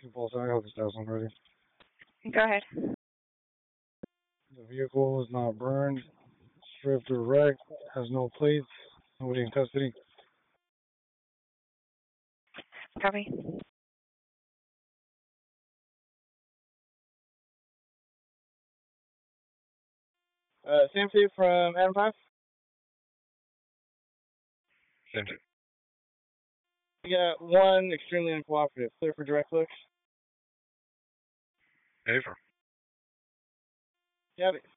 Pulse, I have the status on ready. Go ahead. The vehicle is not burned, stripped or wrecked, has no plates, nobody in custody. Copy. Same thing from Adam 5. Same thing. We got one extremely uncooperative. Clear for direct looks. Hey, for. Got it.